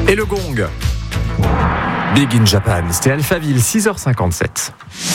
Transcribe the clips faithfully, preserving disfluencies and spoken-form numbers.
Et le gong. Big in Japan, c'était Alphaville, six heures cinquante-sept.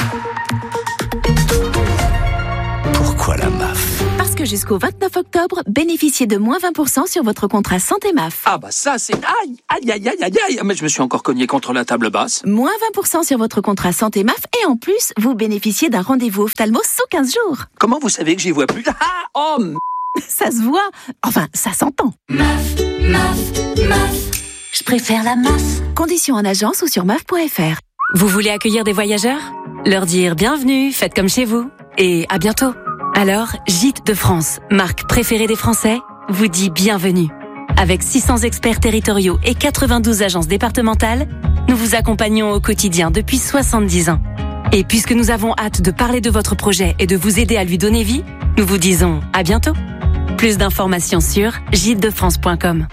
Pourquoi la M A F ? Parce que jusqu'au vingt-neuf octobre, bénéficiez de moins vingt pour cent sur votre contrat santé M A F. Ah bah ça c'est... Aïe, aïe, aïe, aïe, aïe, aïe. Mais je me suis encore cogné contre la table basse. Moins vingt pour cent sur votre contrat santé M A F et en plus, vous bénéficiez d'un rendez-vous ophtalmo sous quinze jours. Comment vous savez que j'y vois plus ? Ah, oh, m... Ça se voit. Enfin, ça s'entend. M A F, M A F, M A F. Je préfère la M A F. Conditions en agence ou sur M A F point F R. Vous voulez accueillir des voyageurs ? Leur dire bienvenue, faites comme chez vous. Et à bientôt. Alors, Gîtes de France, marque préférée des Français, vous dit bienvenue. Avec six cents experts territoriaux et quatre-vingt-douze agences départementales, nous vous accompagnons au quotidien depuis soixante-dix ans. Et puisque nous avons hâte de parler de votre projet et de vous aider à lui donner vie, nous vous disons à bientôt. Plus d'informations sur gîtes de france point com.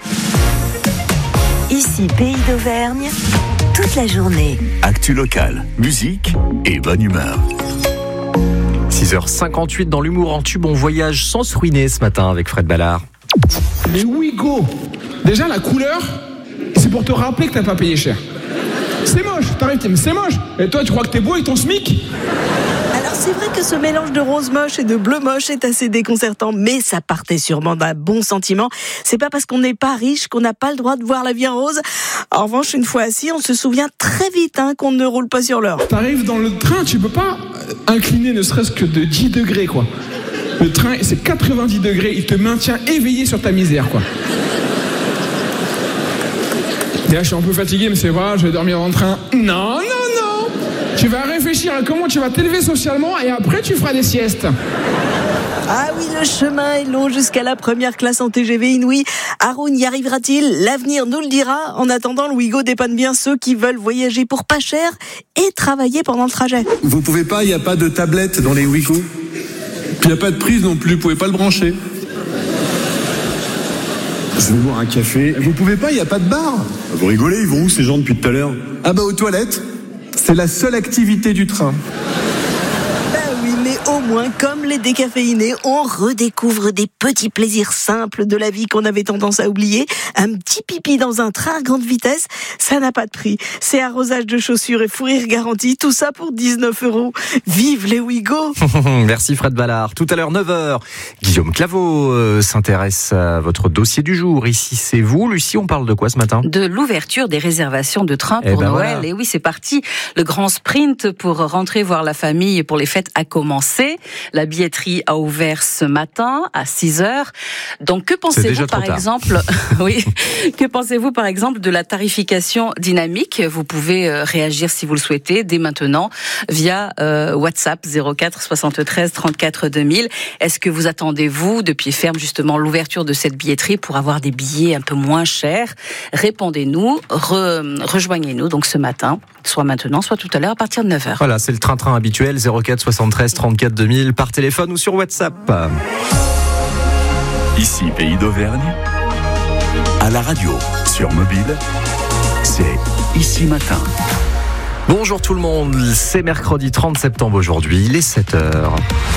Ici, Pays d'Auvergne, toute la journée. Actu locale, musique et bonne humeur. six heures cinquante-huit dans l'humour en tube, on voyage sans se ruiner ce matin avec Fred Ballard. Les Ouigo. Déjà la couleur, c'est pour te rappeler que t'as pas payé cher. C'est moche, t'arrives, t'es, mais c'est moche. Et toi, tu crois que t'es beau avec ton SMIC ? Alors c'est vrai que ce mélange de rose moche et de bleu moche est assez déconcertant, mais ça partait sûrement d'un bon sentiment. C'est pas parce qu'on n'est pas riche qu'on n'a pas le droit de voir la vie en rose. En revanche, une fois assis, on se souvient très vite hein, qu'on ne roule pas sur l'or. T'arrives dans le train, tu peux pas incliner ne serait-ce que de dix degrés, quoi. Le train, c'est quatre-vingt-dix degrés, il te maintient éveillé sur ta misère, quoi. Et là, je suis un peu fatigué, mais c'est vrai, je vais dormir dans le train. Non, non, non. Tu vas réfléchir à comment tu vas t'élever socialement et après, tu feras des siestes. Ah oui, le chemin est long jusqu'à la première classe en T G V inouï. Haroun y arrivera-t-il ? L'avenir nous le dira. En attendant, le Ouigo dépanne bien ceux qui veulent voyager pour pas cher et travailler pendant le trajet. Vous pouvez pas, il n'y a pas de tablette dans les Ouigo. Puis il n'y a pas de prise non plus, vous pouvez pas le brancher. Je vais boire un café. Vous pouvez pas, il n'y a pas de bar. Vous rigolez, ils vont où ces gens depuis tout à l'heure ? Ah bah aux toilettes. C'est la seule activité du train. Mais au moins, comme les décaféinés, on redécouvre des petits plaisirs simples de la vie qu'on avait tendance à oublier. Un petit pipi dans un train à grande vitesse, ça n'a pas de prix. C'est arrosage de chaussures et fou rire garanti, tout ça pour dix-neuf euros. Vive les Ouigo. Merci Fred Ballard. Tout à l'heure, neuf heures, Guillaume Claveau euh, s'intéresse à votre dossier du jour. Ici, c'est vous. Lucie, on parle de quoi ce matin ? De l'ouverture des réservations de trains pour eh ben Noël. Voilà. Et oui, c'est parti. Le grand sprint pour rentrer voir la famille pour les fêtes a commencé. La billetterie a ouvert ce matin à six heures. Donc, que pensez-vous par exemple, oui, que pensez-vous par exemple de la tarification dynamique ? Vous pouvez réagir si vous le souhaitez dès maintenant via euh, WhatsApp zéro quatre soixante-treize trente-quatre deux mille. Est-ce que vous attendez vous de pied ferme justement l'ouverture de cette billetterie pour avoir des billets un peu moins chers ? Répondez-nous, re, rejoignez-nous donc ce matin, soit maintenant, soit tout à l'heure à partir de neuf heures. Voilà, c'est le train-train habituel zéro quatre soixante-treize trente-quatre deux mille par téléphone ou sur WhatsApp. Ici, Pays d'Auvergne, à la radio, sur mobile, c'est Ici Matin. Bonjour tout le monde, c'est mercredi trente septembre aujourd'hui, il est sept heures.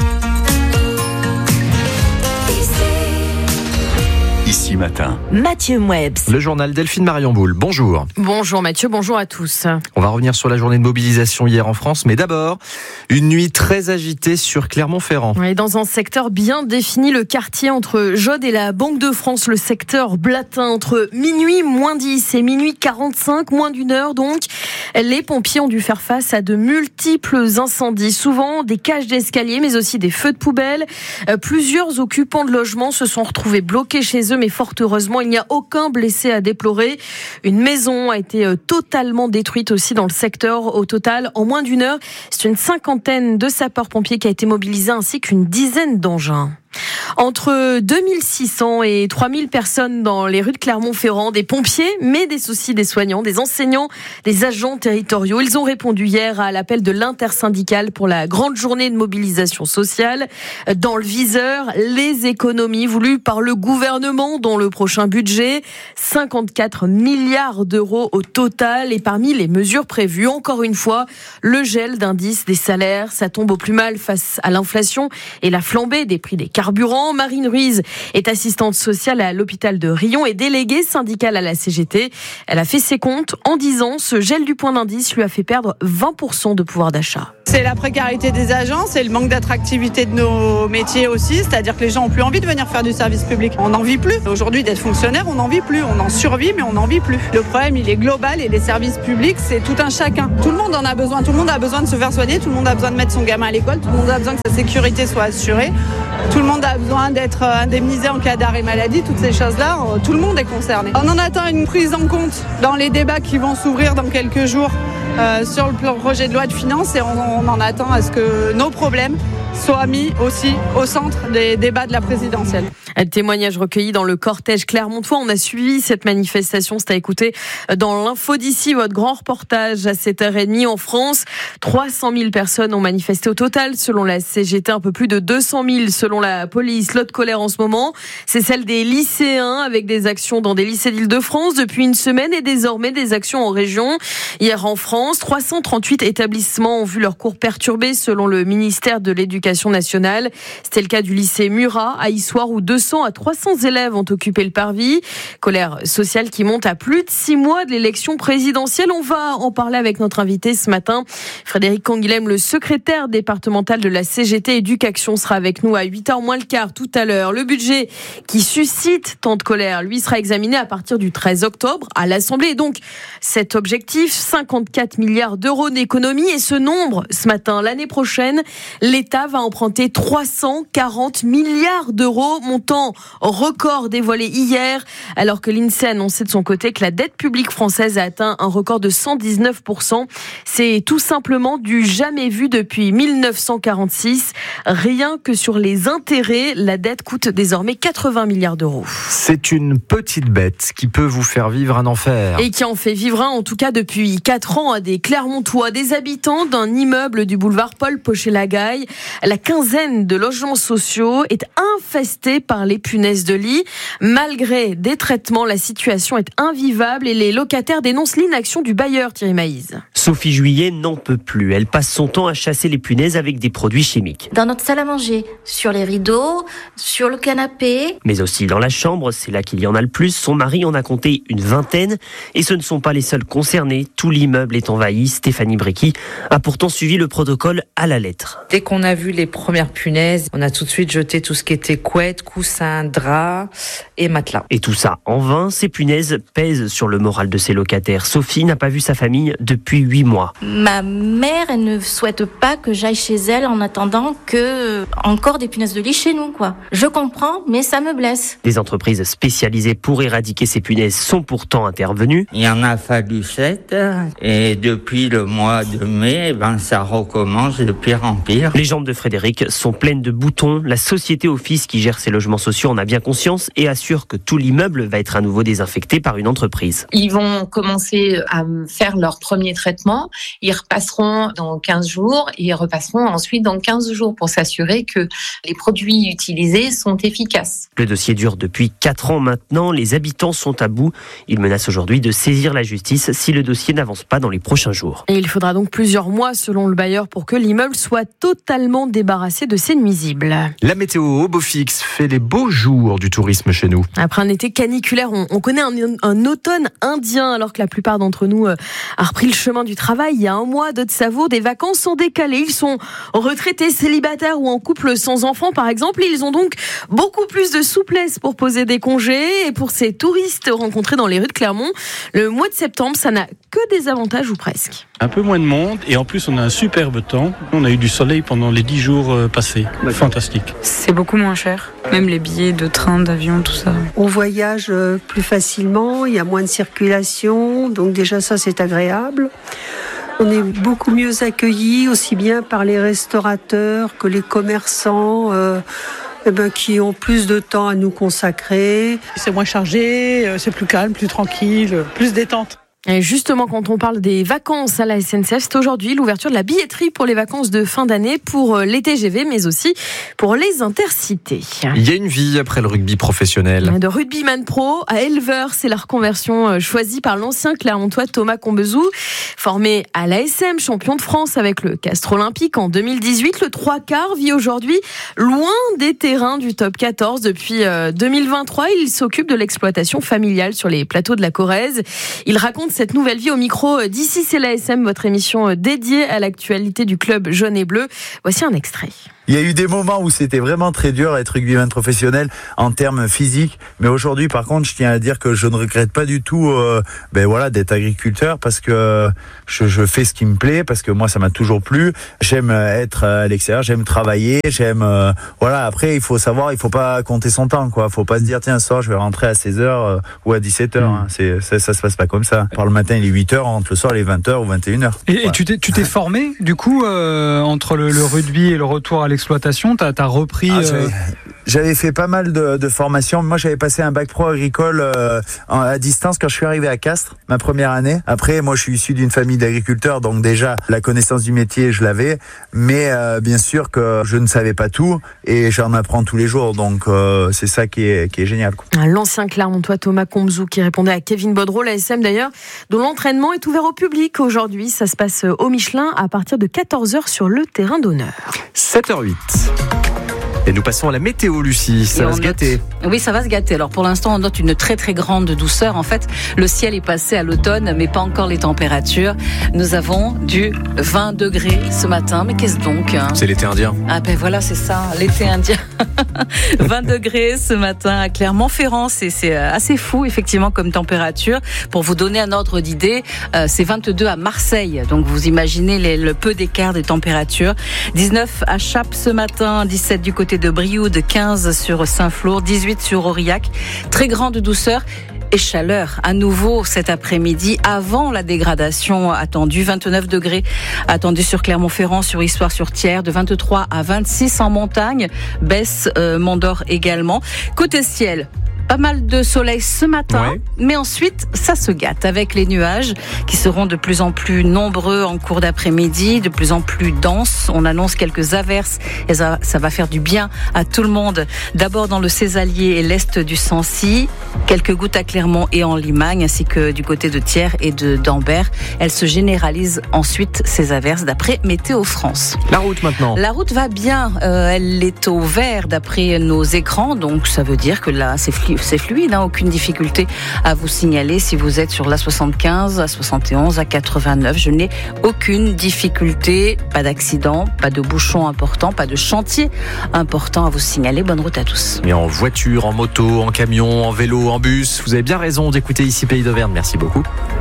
Ici Matin. Mathieu Mouebs. Le journal Delphine Marion Boule. Bonjour. Bonjour Mathieu, bonjour à tous. On va revenir sur la journée de mobilisation hier en France, mais d'abord, une nuit très agitée sur Clermont-Ferrand. Oui, dans un secteur bien défini, le quartier entre Jaude et la Banque de France, le secteur Blatin, entre minuit moins dix et minuit quarante-cinq, moins d'une heure donc. Les pompiers ont dû faire face à de multiples incendies, souvent des cages d'escalier, mais aussi des feux de poubelle. Plusieurs occupants de logements se sont retrouvés bloqués chez eux, mais fort heureusement, il n'y a aucun blessé à déplorer. Une maison a été totalement détruite aussi dans le secteur. Au total, en moins d'une heure, c'est une cinquantaine de sapeurs-pompiers qui a été mobilisée ainsi qu'une dizaine d'engins. Entre deux mille six cents et trois mille personnes dans les rues de Clermont-Ferrand, des pompiers, mais des aussi des soignants, des enseignants, des agents territoriaux. Ils ont répondu hier à l'appel de l'intersyndicale pour la grande journée de mobilisation sociale. Dans le viseur, les économies voulues par le gouvernement dans le prochain budget. cinquante-quatre milliards d'euros au total. Et parmi les mesures prévues, encore une fois, le gel d'indice des salaires. Ça tombe au plus mal face à l'inflation et la flambée des prix des cartes carburant. Marine Ruiz est assistante sociale à l'hôpital de Riom et déléguée syndicale à la C G T. Elle a fait ses comptes en disant ce gel du point d'indice lui a fait perdre vingt pour cent de pouvoir d'achat. C'est la précarité des agents, c'est le manque d'attractivité de nos métiers aussi, c'est-à-dire que les gens n'ont plus envie de venir faire du service public. On n'en vit plus. Aujourd'hui, d'être fonctionnaire, on n'en vit plus. On en survit, mais on n'en vit plus. Le problème, il est global et les services publics, c'est tout un chacun. Tout le monde en a besoin. Tout le monde a besoin de se faire soigner. Tout le monde a besoin de mettre son gamin à l'école. Tout le monde a besoin que sa sécurité soit assurée. Tout le monde a besoin d'être indemnisé en cas d'arrêt maladie. Toutes ces choses-là, tout le monde est concerné. On en attend une prise en compte dans les débats qui vont s'ouvrir dans quelques jours euh, sur le projet de loi de finances et on, on en attend à ce que nos problèmes soient mis aussi au centre des débats de la présidentielle. Un témoignage recueilli dans le cortège Clermontois. On a suivi cette manifestation. C'est à écouter dans l'info d'ici, votre grand reportage à sept heures trente en France. trois cent mille personnes ont manifesté au total selon la C G T, un peu plus de deux cent mille selon la police. L'autre colère en ce moment, c'est celle des lycéens avec des actions dans des lycées d'Île-de-France depuis une semaine et désormais des actions en région. Hier en France, trois cent trente-huit établissements ont vu leurs cours perturbés selon le ministère de l'Éducation nationale. C'était le cas du lycée Murat à Issoire où deux cents à trois cents élèves ont occupé le parvis. Colère sociale qui monte à plus de six mois de l'élection présidentielle. On va en parler avec notre invité ce matin. Frédéric Canguilhem, le secrétaire départemental de la C G T Éducation, sera avec nous à huit heures moins le quart tout à l'heure. Le budget qui suscite tant de colère, lui, sera examiné à partir du treize octobre à l'Assemblée. Et donc, cet objectif, cinquante-quatre milliards d'euros d'économie. Et ce nombre, ce matin, l'année prochaine, l'État va emprunter trois cent quarante milliards d'euros, montant record dévoilé hier, alors que l'INSEE a annoncé de son côté que la dette publique française a atteint un record de cent dix-neuf pour cent. C'est tout simplement du jamais vu depuis mille neuf cent quarante-six. Rien que sur les intérêts, la dette coûte désormais quatre-vingts milliards d'euros. C'est une petite bête qui peut vous faire vivre un enfer. Et qui en fait vivre un, en tout cas depuis quatre ans, à des Clermontois, des habitants d'un immeuble du boulevard Paul Pochet-Lagaille. La quinzaine de logements sociaux est infestée par les punaises de lit. Malgré des traitements, la situation est invivable et les locataires dénoncent l'inaction du bailleur, Thierry Maïz. Sophie Juillet n'en peut plus. Elle passe son temps à chasser les punaises avec des produits chimiques. Dans notre salle à manger, sur les rideaux, sur le canapé. Mais aussi dans la chambre, c'est là qu'il y en a le plus. Son mari en a compté une vingtaine. Et ce ne sont pas les seuls concernés. Tout l'immeuble est envahi. Stéphanie Bricky a pourtant suivi le protocole à la lettre. Dès qu'on a vu les premières punaises, on a tout de suite jeté tout ce qui était couette, coussins, draps et matelas. Et tout ça en vain. Ces punaises pèsent sur le moral de ses locataires. Sophie n'a pas vu sa famille depuis huit mois. Ma mère, elle ne souhaite pas que j'aille chez elle en attendant que encore des punaises de lit chez nous, quoi. Je comprends, mais ça me blesse. Des entreprises spécialisées pour éradiquer ces punaises sont pourtant intervenues. Il y en a fallu sept, et depuis le mois de mai, ben ça recommence de pire en pire. Les jambes de Frédéric sont pleines de boutons. La société Office qui gère ces logements sociaux en a bien conscience et assure que tout l'immeuble va être à nouveau désinfecté par une entreprise. Ils vont commencer à faire leur premier traitement. Ils repasseront dans quinze jours et ils repasseront ensuite dans quinze jours pour s'assurer que les produits utilisés sont efficaces. Le dossier dure depuis quatre ans maintenant. Les habitants sont à bout. Ils menacent aujourd'hui de saisir la justice si le dossier n'avance pas dans les prochains jours. Et il faudra donc plusieurs mois selon le bailleur pour que l'immeuble soit totalement débarrassé de ces nuisibles. La météo au beau fixe fait les beaux jours du tourisme chez nous. Après un été caniculaire, on, on connaît un, un automne indien alors que la plupart d'entre nous euh, a repris le chemin du travail il y a un mois. D'autres savourent des vacances sont décalées. Ils sont retraités, célibataires ou en couple sans enfants par exemple. Ils ont donc beaucoup plus de souplesse pour poser des congés. Et pour ces touristes rencontrés dans les rues de Clermont, le mois de septembre, ça n'a que des avantages ou presque. Un peu moins de monde et en plus on a un superbe temps. On a eu du soleil pendant les dix jours passés. Fantastique. C'est beaucoup moins cher. Même les billets de train, d'avion, tout ça. On voyage plus facilement, il y a moins de circulation, donc déjà ça c'est agréable. On est beaucoup mieux accueillis, aussi bien par les restaurateurs que les commerçants. Euh, Eh ben, qui ont plus de temps à nous consacrer. C'est moins chargé, c'est plus calme, plus tranquille, plus détente. Et justement, quand on parle des vacances à la S N C F, c'est aujourd'hui l'ouverture de la billetterie pour les vacances de fin d'année pour les T G V, mais aussi pour les intercités. Il y a une vie après le rugby professionnel. De rugbyman pro à éleveur, c'est la reconversion choisie par l'ancien Clermontois Thomas Combezou. Formé à l'A S M, champion de France avec le Castres Olympique en deux mille dix-huit, le trois quarts vit aujourd'hui loin des terrains du top quatorze. Depuis deux mille vingt-trois, il s'occupe de l'exploitation familiale sur les plateaux de la Corrèze. Il raconte cette nouvelle vie au micro d'Ici c'est l'A S M, votre émission dédiée à l'actualité du club jaune et bleu. Voici un extrait. Il y a eu des moments où c'était vraiment très dur d'être rugbyman professionnel en termes physiques, mais aujourd'hui par contre je tiens à dire que je ne regrette pas du tout euh, ben voilà, d'être agriculteur parce que je, je fais ce qui me plaît, parce que moi ça m'a toujours plu. J'aime être à l'extérieur, j'aime travailler, j'aime euh, voilà. Après il faut savoir, il faut pas compter son temps quoi. Faut pas se dire tiens ce soir je vais rentrer à seize heures euh, ou à dix-sept heures. Hein. C'est ça, ça se passe pas comme ça. Par le matin il est huit heures, entre le soir il est vingt heures ou vingt et une heures. Et, voilà. et tu t'es tu t'es formé du coup euh, entre le, le rugby et le retour à l'exploitation, t'as, t'as repris. Ah, euh... j'avais, j'avais fait pas mal de, de formations. Moi, j'avais passé un bac pro agricole euh, à distance quand je suis arrivé à Castres, ma première année. Après, moi, je suis issu d'une famille d'agriculteurs, donc déjà la connaissance du métier, je l'avais. Mais euh, bien sûr que je ne savais pas tout et j'en apprends tous les jours. Donc euh, c'est ça qui est qui est génial, quoi. L'ancien Clermontois Thomas Combezou qui répondait à Kevin Baudreau, l'A S M d'ailleurs, dont l'entraînement est ouvert au public aujourd'hui. Ça se passe au Michelin à partir de quatorze heures sur le terrain d'honneur. sept heures huit. Et nous passons à la météo, Lucie. Ça Et va se gâter. Note... Oui, ça va se gâter. Alors pour l'instant, on note une très très grande douceur. En fait, le ciel est passé à l'automne, mais pas encore les températures. Nous avons du vingt degrés ce matin. Mais qu'est-ce donc hein C'est l'été indien. Ah ben voilà, c'est ça, l'été indien. vingt degrés ce matin à Clermont-Ferrand. C'est, c'est assez fou, effectivement, comme température. Pour vous donner un ordre d'idée, euh, c'est vingt-deux à Marseille. Donc vous imaginez les, le peu d'écart des températures. dix-neuf à Chappes ce matin, dix-sept du côté de Brioude, quinze sur Saint-Flour, dix-huit sur Aurillac. Très grande douceur et chaleur à nouveau cet après-midi avant la dégradation attendue. vingt-neuf degrés attendus sur Clermont-Ferrand, sur Issoire-sur-Thiers, de vingt-trois à vingt-six en montagne. Baisse euh, Mont-d'Or également. Côté ciel, pas mal de soleil ce matin, ouais. Mais ensuite, ça se gâte avec les nuages qui seront de plus en plus nombreux en cours d'après-midi, de plus en plus denses. On annonce quelques averses et ça, ça va faire du bien à tout le monde. D'abord dans le Césalier et l'est du Sancy, quelques gouttes à Clermont et en Limagne, ainsi que du côté de Thiers et de d'Ambert. Elles se généralisent ensuite, ces averses, d'après Météo France. La route maintenant. La route va bien, euh, elle est au vert d'après nos écrans, donc ça veut dire que là, c'est fluide. C'est fluide, hein, aucune difficulté à vous signaler si vous êtes sur l'A soixante-quinze, A soixante et onze, A quatre-vingt-neuf. Je n'ai aucune difficulté, pas d'accident, pas de bouchon important, pas de chantier important à vous signaler. Bonne route à tous. Et en voiture, en moto, en camion, en vélo, en bus, vous avez bien raison d'écouter Ici Pays d'Auvergne. Merci beaucoup.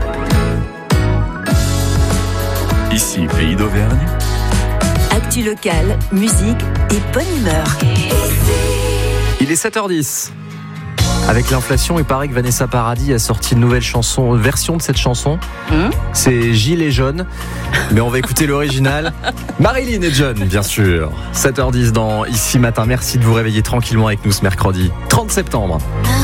Ici Pays d'Auvergne. Actu locale, musique et bonne humeur. Il est sept heures dix. Avec l'inflation, il paraît que Vanessa Paradis a sorti une nouvelle chanson, une version de cette chanson. Mmh. C'est Gilets jaunes, mais on va écouter l'original. Marilyn et John, bien sûr. sept heures dix dans Ici Matin. Merci de vous réveiller tranquillement avec nous ce mercredi trente septembre.